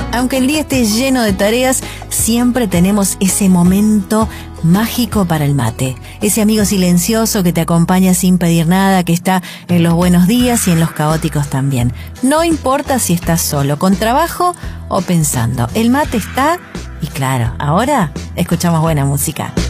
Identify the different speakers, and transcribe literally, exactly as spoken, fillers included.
Speaker 1: Aunque el día esté lleno de tareas, siempre tenemos ese momento mágico para el mate. Ese amigo silencioso que te acompaña sin pedir nada, que está en los buenos días y en los caóticos también. No importa si estás solo, con trabajo o pensando. El mate está y claro, ahora escuchamos buena música.